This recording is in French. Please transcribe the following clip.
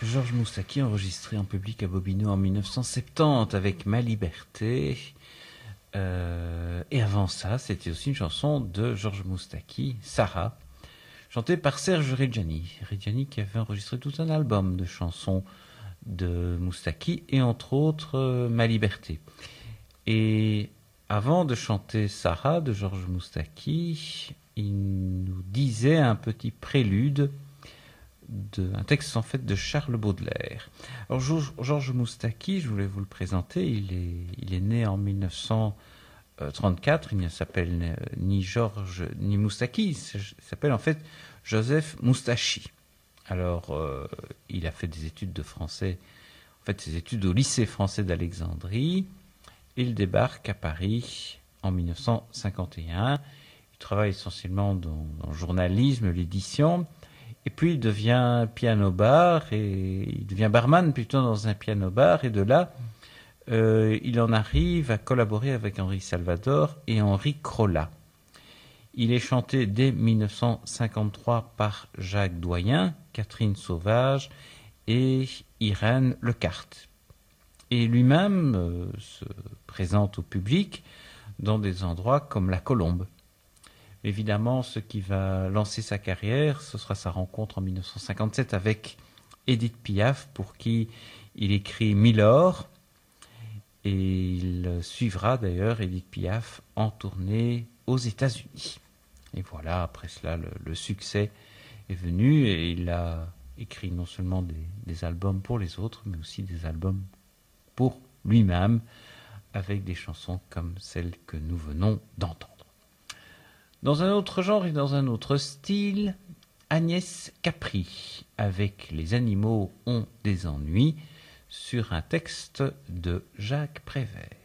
Georges Moustaki, enregistré en public à Bobino en 1970 avec Ma Liberté. Et avant ça, c'était aussi une chanson de Georges Moustaki, Sarah, chantée par Serge Reggiani. Reggiani qui avait enregistré tout un album de chansons de Moustaki et entre autres Ma Liberté. Et avant de chanter Sarah de Georges Moustaki, il nous disait un petit prélude un texte en fait de Charles Baudelaire. Alors Georges Moustaki, je voulais vous le présenter, il est né en 1934, il ne s'appelle ni Georges ni Moustaki, il s'appelle en fait Joseph Moustachi. Alors il a fait des études de français, en fait ses études au lycée français d'Alexandrie. Il débarque à Paris en 1951. Il travaille essentiellement dans le journalisme, l'édition. Et puis il devient piano-bar, et il devient barman plutôt dans un piano-bar, et de là, il en arrive à collaborer avec Henri Salvador et Henri Crolla. Il est chanté dès 1953 par Jacques Doyen, Catherine Sauvage et Irène Lecarte. Et lui-même se présente au public dans des endroits comme la Colombe. Évidemment, ce qui va lancer sa carrière, ce sera sa rencontre en 1957 avec Édith Piaf, pour qui il écrit Milord. Et il suivra d'ailleurs Édith Piaf en tournée aux États-Unis. Et voilà, après cela, le succès est venu et il a écrit non seulement des albums pour les autres, mais aussi des albums pour lui-même, avec des chansons comme celle que nous venons d'entendre. Dans un autre genre et dans un autre style, Agnès Capri, avec Les animaux ont des ennuis, sur un texte de Jacques Prévert.